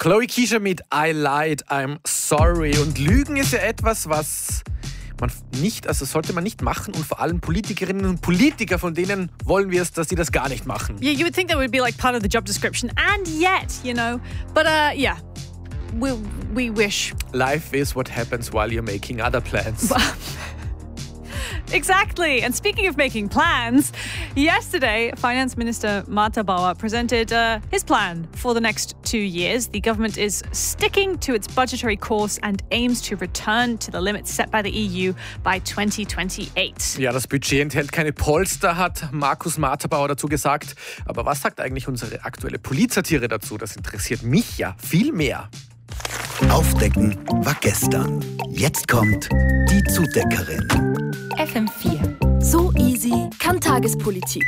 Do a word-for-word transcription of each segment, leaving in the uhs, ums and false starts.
Chloe Keysha mit I Lied, I'm Sorry. Und Lügen ist ja etwas, was man nicht, also sollte man nicht machen. Und vor allem Politikerinnen und Politiker, von denen wollen wir es, dass sie das gar nicht machen. Yeah, you would think that would be like part of the job description. And yet, you know, but uh, yeah, we, we wish. Life is what happens while you're making other plans. Exactly. And speaking of making plans, yesterday, Finance Minister Martha Bauer presented uh, his plan for the next two years. The government is sticking to its budgetary course and aims to return to the limits set by the E U by twenty twenty-eight. Ja, das Budget enthält keine Polster, hat Markus Martha Bauer dazu gesagt. Aber was sagt eigentlich unsere aktuelle Politsatire dazu? Das interessiert mich ja viel mehr. Aufdecken war gestern. Jetzt kommt die Zudeckerin. F M vier. So easy kann Tagespolitik.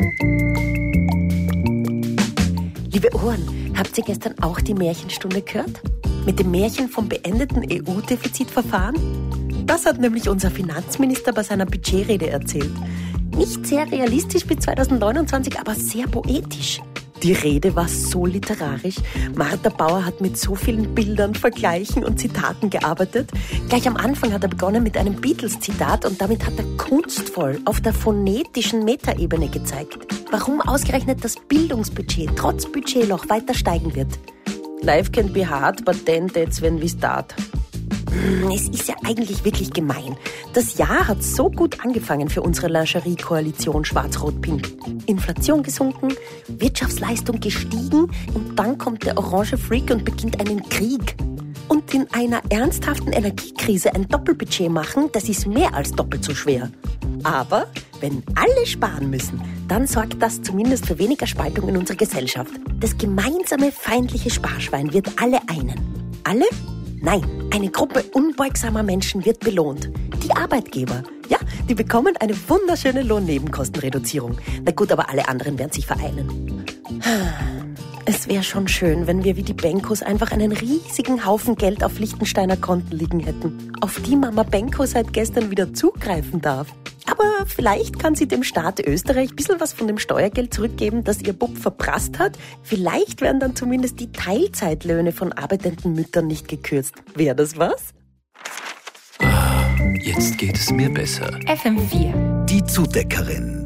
Liebe Ohren, habt ihr gestern auch die Märchenstunde gehört? Mit dem Märchen vom beendeten E U-Defizitverfahren? Das hat nämlich unser Finanzminister bei seiner Budgetrede erzählt. Nicht sehr realistisch bis zwanzig neunundzwanzig, aber sehr poetisch. Die Rede war so literarisch. Martha Bauer hat mit so vielen Bildern, Vergleichen und Zitaten gearbeitet. Gleich am Anfang hat er begonnen mit einem Beatles-Zitat und damit hat er kunstvoll auf der phonetischen Metaebene gezeigt, warum ausgerechnet das Bildungsbudget trotz Budgetloch weiter steigen wird. Life can be hard, but then that's when we start. Es ist ja eigentlich wirklich gemein. Das Jahr hat so gut angefangen für unsere Lingerie-Koalition Schwarz-Rot-Pink. Inflation gesunken, Wirtschaftsleistung gestiegen und dann kommt der orange Freak und beginnt einen Krieg. Und in einer ernsthaften Energiekrise ein Doppelbudget machen, das ist mehr als doppelt so schwer. Aber wenn alle sparen müssen, dann sorgt das zumindest für weniger Spaltung in unserer Gesellschaft. Das gemeinsame feindliche Sparschwein wird alle einen. Alle? Nein, eine Gruppe unbeugsamer Menschen wird belohnt. Die Arbeitgeber. Ja, die bekommen eine wunderschöne Lohnnebenkostenreduzierung. Na gut, aber alle anderen werden sich vereinen. Es wäre schon schön, wenn wir wie die Benkos einfach einen riesigen Haufen Geld auf Liechtensteiner Konten liegen hätten, auf die Mama Benko seit gestern wieder zugreifen darf. Aber vielleicht kann sie dem Staat Österreich ein bisschen was von dem Steuergeld zurückgeben, das ihr Bub verprasst hat. Vielleicht werden dann zumindest die Teilzeitlöhne von arbeitenden Müttern nicht gekürzt. Wäre das was? Jetzt geht es mir besser. F M vier. Die Zudeckerin.